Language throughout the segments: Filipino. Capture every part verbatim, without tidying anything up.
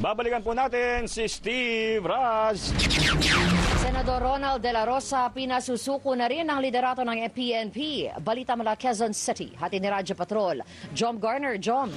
Babalikan po natin si Steve Raz. Senador Ronald De La Rosa, pinasusuko na rin ang liderato ng P N P. Balita mula Quezon City, hati ni Radyo Patrol. Jom Garner, Jom.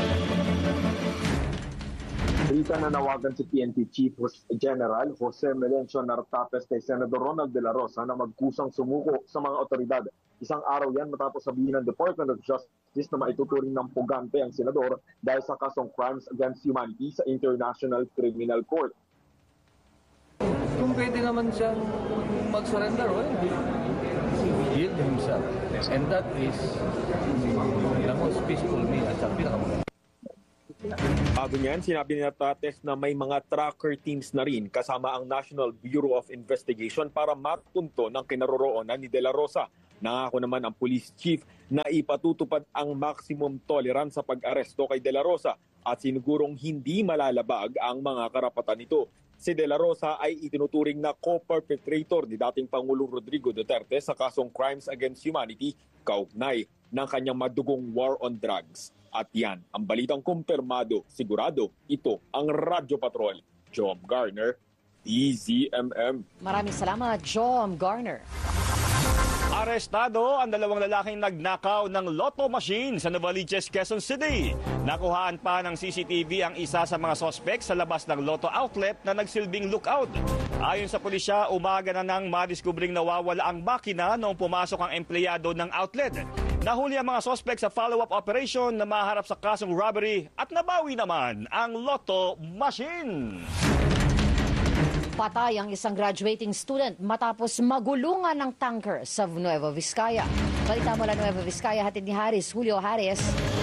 Balita na nawagan si P N P Chief General Jose Melencio Nartapes kay Senador Ronald De La Rosa na magkusang sumuko sa mga otoridad. Isang araw yan matapos sabihin ng Department of Justice na maituturing ng pugante ang senador dahil sa kasong crimes against humanity sa International Criminal Court. Kung pwede naman siyang mag-surrender, well, he healed himself. And that is the most peaceful means at pinakamaganda. Bago niyan, sinabi ni Nartapes na may mga tracker teams na rin kasama ang National Bureau of Investigation para matunto ng kinaroroonan ni De La Rosa. Nangako naman ang police chief na ipatutupad ang maximum tolerance sa pag-aresto kay De La Rosa at sinigurong hindi malalabag ang mga karapatan nito. Si De La Rosa ay itinuturing na co-perpetrator ni dating Pangulong Rodrigo Duterte sa kasong crimes against humanity kaugnay ng kanyang madugong war on drugs. At yan, ang balitang kumpirmado, sigurado, ito ang Radyo Patrol. Jom Garner, D Z M M. Maraming salamat, Jom Garner. Arestado ang dalawang lalaking nagnakaw ng lotto machine sa Novaliches, Quezon City. Nakuhaan pa ng C C T V ang isa sa mga sospek sa labas ng lotto outlet na nagsilbing lookout. Ayon sa pulisya, umaga na nang madiskubring nawawala ang makina noong pumasok ang empleyado ng outlet. Nahuli ang mga sospek sa follow-up operation na maharap sa kasong robbery at nabawi naman ang lotto machine. Patay ang isang graduating student matapos magulungan ng tanker sa Nueva Vizcaya. Balita mula Nueva Vizcaya, hatid ni Haris, Julio Haris.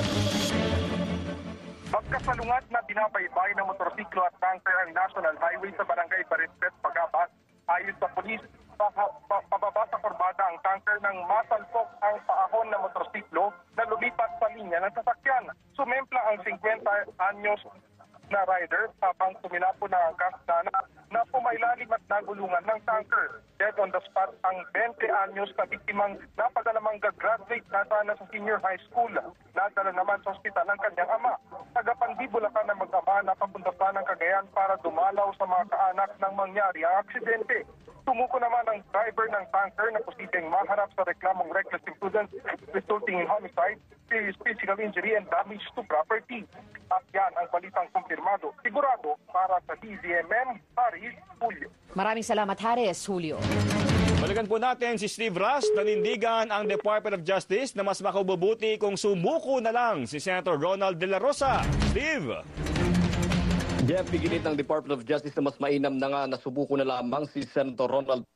Pagkasalungat na binabaybay ng motorsiklo at tanker ang National Highway sa Barangay Barispet, Pagabas, ayon sa pulis, pababa sa kurbada ang tanker nang masalpok ang paahon ng motorsiklo na lumipat sa linya ng sasakyan. Sumempla ang fifty anyos na rider habang tuminapo na ang kasdana na pumailalim at nagulungan ng tanker. Dead on the spot ang twenty anyos na biktimang napadalamang gagraduate na sana sa senior high school. Nadala naman sa ospital ang kanyang ama. Tagapandi Bulacan na mag-ama na papunta pa ng Cagayan para dumalaw sa mga kaanak ng mangyari ang aksidente. Tumuko naman ang driver ng tanker na posibleng maharap sa reklamong reckless imprudence resulting in homicide, serious physical injury and damage to property. At yan ang balitang kumpirmado. Sigurado para sa D Z M M, Haris, Julio. Maraming salamat, Haris, Julio. Balikan po natin si Steve Ras. Nanindigan ang Department of Justice na mas makabubuti kung sumuko na lang si Senator Ronald De La Rosa. Steve! Jeff, pigilit ng Department of Justice na mas mainam na nga nasubuko na lamang si Senator Ronald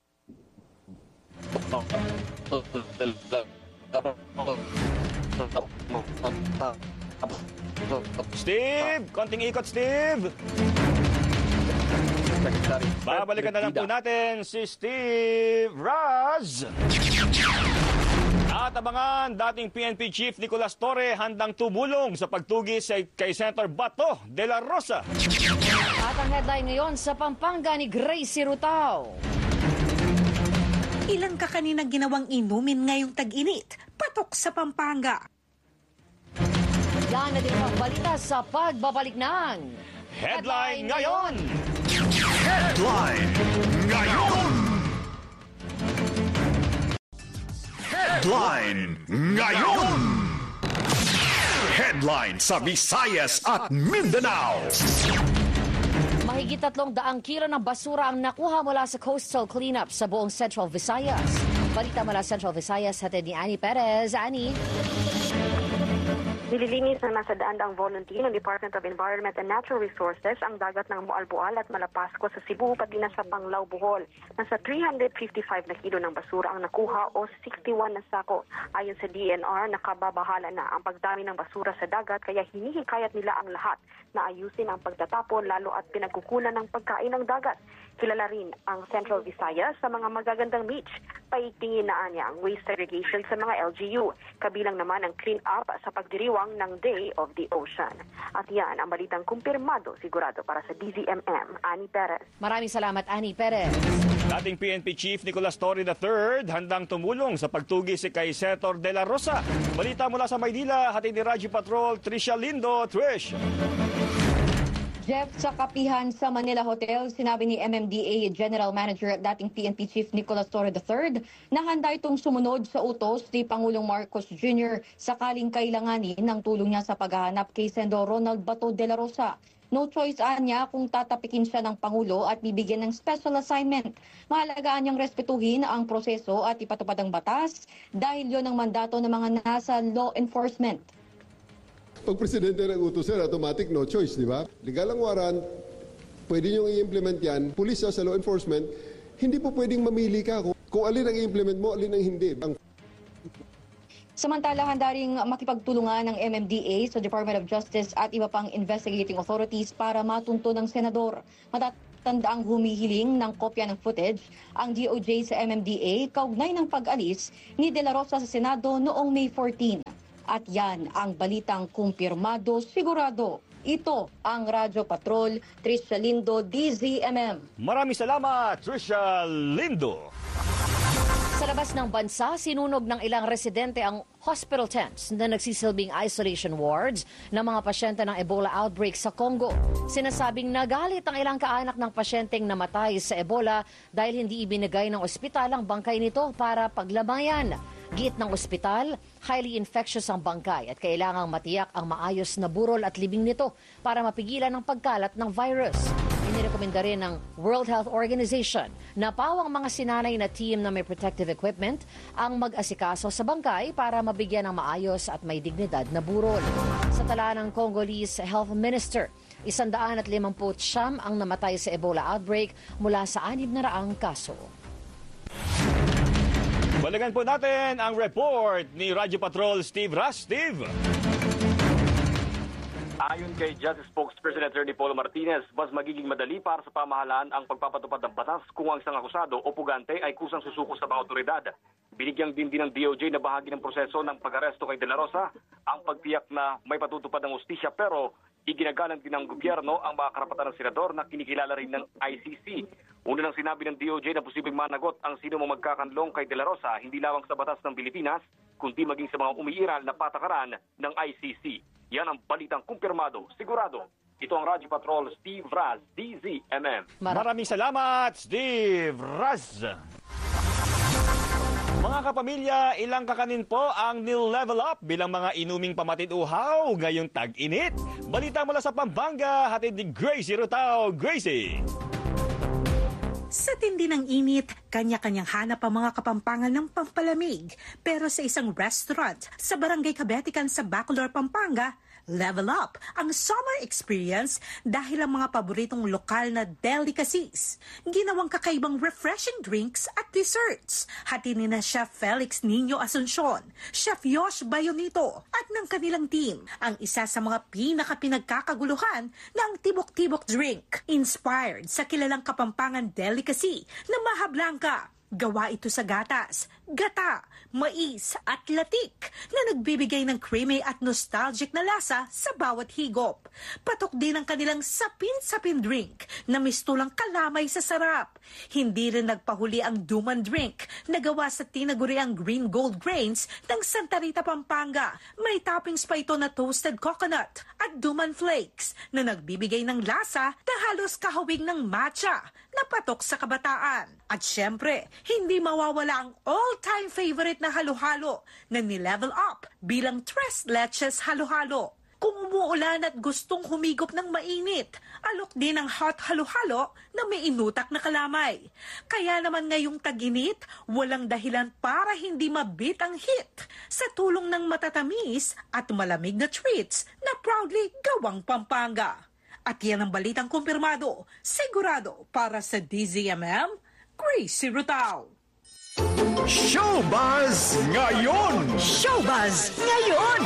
Steve! Konting ikot, Steve! Babalikan na lang po natin si Steve Raz. At abangan, dating P N P Chief Nicolas Torre handang tumulong sa pagtugis kay Senator Bato De La Rosa. At ang headline ngayon sa Pampanga ni Gracie Rutao. Ilan ka kanina ginawang inumin ngayong tag-init? Patok sa Pampanga. Yan na din ang balita sa pagbabalik ng Headline Ngayon! Headline Ngayon! Headline Ngayon! Headline sa Visayas at Mindanao. Mahigit tatlong daang kilo ng basura ang nakuha mula sa coastal cleanup sa buong Central Visayas. Balita mula Central Visayas, hatid ni Annie Perez. Annie? Nililinis ng nasa daan-daang volunteer ng Department of Environment and Natural Resources ang dagat ng Moalboal at Malapascua sa Cebu pati na sa Panglao, Bohol. Nasa three hundred fifty-five na kilo ng basura ang nakuha o sixty-one na sako. Ayon sa D N R, nakababahala na ang pagdami ng basura sa dagat kaya hinihikayat nila ang lahat na ayusin ang pagtatapon lalo at pinagkukulan ng pagkain ng dagat. Kilala rin ang Central Visayas sa mga magagandang beach. Paigtingin na niya ang waste segregation sa mga L G U. Kabilang naman ang clean up sa pagdiriwang ng Day of the Ocean. At yan ang balitang kumpirmado sigurado para sa D Z M M. Annie Perez. Maraming salamat, Annie Perez. Dating P N P Chief Nicolas Torre the third handang tumulong sa pagtugis kay Senator De La Rosa. Balita mula sa Maynila, hatid ni Radyo Patrol, Trisha Lindo. Trish. Jeff, sa kapihan sa Manila Hotel, sinabi ni M M D A General Manager at dating P N P Chief Nicolas Torre the third na handa itong sumunod sa utos ni Pangulong Marcos Junior sakaling kailanganin ng tulong niya sa paghahanap kay Sendo Ronald Bato de la Rosa. No choice niya kung tatapikin siya ng Pangulo at bibigyan ng special assignment. Mahalagaan niyang respetuhin ang proseso at ipatupad ang batas dahil yon ang mandato ng mga nasa law enforcement. Pag presidente nag-utos, automatic no choice, di ba? Legal ang warrant, pwede nyo i-implement yan. Pulis sa law enforcement, hindi po pwedeng mamili ka kung, kung alin ang i-implement mo, alin ang hindi. Ang... Samantala, handa ring makipagtulungan ng M M D A sa Department of Justice at iba pang investigating authorities para matunto ng senador. Matatanda ang humihiling ng kopya ng footage ang D O J sa M M D A kaugnay ng pag-alis ni De La Rosa sa Senado noong May fourteen. At yan ang balitang kumpirmado sigurado. Ito ang Radyo Patrol, Trisha Lindo, D Z M M. Maraming salamat, Trisha Lindo. Sa labas ng bansa, sinunog ng ilang residente ang hospital tents na nagsisilbing isolation wards ng mga pasyente ng Ebola outbreak sa Congo. Sinasabing nagalit ang ilang kaanak ng pasyenteng namatay sa Ebola dahil hindi ibinigay ng ospital ang bangkay nito para paglamayan. Git ng ospital, highly infectious ang bangkay at kailangang matiyak ang maayos na burol at libing nito para mapigilan ang pagkalat ng virus. Inirekomenda rin ng World Health Organization na pawang mga sinanay na team na may protective equipment ang mag-asikaso sa bangkay para mabigyan ng maayos at may dignidad na burol. Sa tala ng Congolese Health Minister, isandaan at limamput siyam ang namatay sa Ebola outbreak mula sa anib na raang kaso. Balikan po natin ang report ni Radyo Patrol Steve Ras. Steve! Ayon kay Justice Spokesperson Attorney Paulo Martinez, mas magiging madali para sa pamahalaan ang pagpapatupad ng batas kung ang isang akusado o pugante ay kusang susuko sa mga otoridad. Binigyang din din ng D O J na bahagi ng proseso ng pag-aresto kay De La Rosa ang pagtiyak na may patutupad ng hustisya, pero iginagalang din ng gobyerno ang mga karapatan ng senador na kinikilala rin ng I C C. Una nang sinabi ng D O J na posibleng managot ang sino mang magkakanlong kay De La Rosa, hindi lamang sa batas ng Pilipinas, kundi maging sa mga umiiral na patakaran ng I C C. Yan ang balitang kumpirmado, sigurado. Ito ang Radyo Patrol, Steve Raz, D Z M M. Maraming salamat, Steve Raz. Mga kapamilya, ilang kakanin po ang nil-level up bilang mga inuming pamatid-uhaw ngayong tag-init. Balita mula sa Pampanga, hatid ni Gracie Rutao. Gracie! Sa tindi ng init, kanya-kanyang hanap ang mga kapampangan ng pampalamig. Pero sa isang restaurant sa Barangay Cabetican sa Bacolor, Pampanga, level up ang summer experience dahil ang mga paboritong lokal na delicacies. Ginawang kakaibang refreshing drinks at desserts. Hati ni na Chef Felix Nino Asuncion, Chef Yosh Bayonito at ng kanilang team ang isa sa mga pinaka-pinagkakaguluhan ng tibok-tibok drink. Inspired sa kilalang kapampangan delicacy na Maha Blanca. Gawa ito sa gatas, gata, mais at latik na nagbibigay ng creamy at nostalgic na lasa sa bawat higop. Patok din ang kanilang sapin-sapin drink na mistulang kalamay sa sarap. Hindi rin nagpahuli ang Duman drink na gawa sa tinaguriang green gold grains ng Santa Rita, Pampanga. May toppings pa ito na toasted coconut at Duman flakes na nagbibigay ng lasa na halos kahawig ng matcha na patok sa kabataan. At syempre, hindi mawawala ang all-time favorite na halo-halo na ni-level up bilang Tres Leches halo-halo. Kung umuulan at gustong humigop ng mainit, alok din ang hot halo-halo na may inutak na kalamay. Kaya naman ngayong tag-init, walang dahilan para hindi mabit ang hit sa tulong ng matatamis at malamig na treats na proudly gawang Pampanga. At yan ang balitang kumpirmado, sigurado para sa D Z M M, Gracie Rutao. Showbuzz ngayon! Showbuzz ngayon!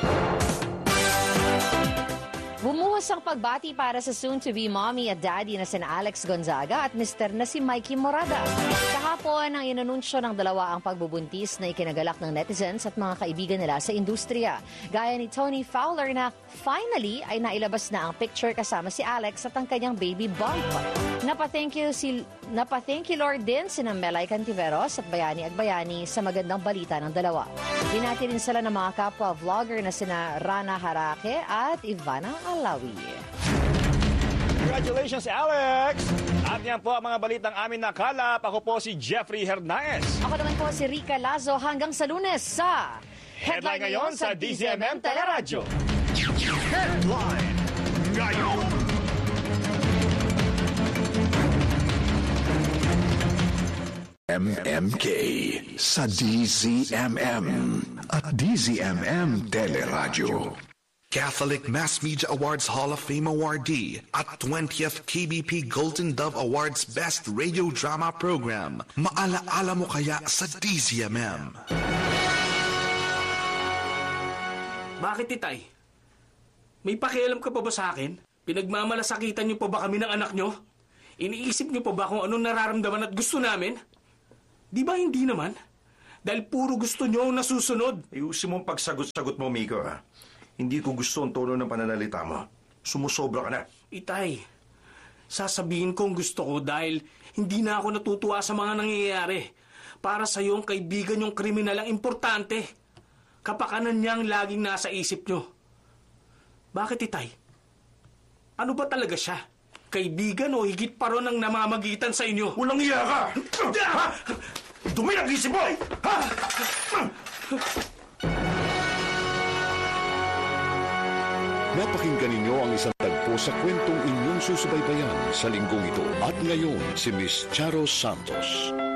Bumuhos ang pagbati para sa soon-to-be mommy at daddy na sina Alex Gonzaga at mister na si Mikey Morada. Kahapon ang inanunsyo ng dalawa ang pagbubuntis na ikinagalak ng netizens at mga kaibigan nila sa industriya. Gaya ni Tony Fowler na finally ay nailabas na ang picture kasama si Alex at ang kanyang baby bump. Napa-thank you, si, napa-thank you Lord din sina Melay Cantiveros at Bayani Agbayani sa magandang balita ng dalawa. Binati rin sila ng mga kapwa vlogger na sina Rana Harake at Ivana Alawi. Congratulations, Alex! At yan po ang mga balitang amin nakalap. Ako po si Jeffrey Hernaez. Ako naman po si Rica Lazo hanggang sa Lunes sa Headline ngayon sa D Z M M Teleradyo. Headline ngayon. M M K sa D Z M M at D Z M M Teleradyo. Catholic Mass Media Awards Hall of Fame awardee at twentieth K B P Golden Dove Awards Best Radio Drama Program. Maalaala mo kaya sa D Z M M? Bakit, Itay? May pakialam ka pa ba sa akin? Pinagmamalasakitan niyo pa ba kami ng anak niyo? Iniisip niyo pa ba kung anong nararamdaman at gusto namin? Di ba hindi naman? Dahil puro gusto niyo ang nasusunod. Ayusin mo ang pagsagot-sagot mo, Miko, ha? Hindi ko gusto ang tono ng pananalita mo. Sumusobra ka na. Itay, sasabihin ko ang gusto ko dahil hindi na ako natutuwa sa mga nangyayari. Para sa iyong kaibigan yung kriminal ang importante. Kapakanan niya ang laging nasa isip niyo. Bakit, Itay? Ano ba talaga siya? Kaibigan o higit pa ron ang namamagitan sa inyo? Walang iya ka! Ha? Dumi ang isip mo! Ha? Napakinggan ninyo ang isang tagpo sa kwentong inyong susubaybayan sa linggong ito. At ngayon, si Miss Charo Santos.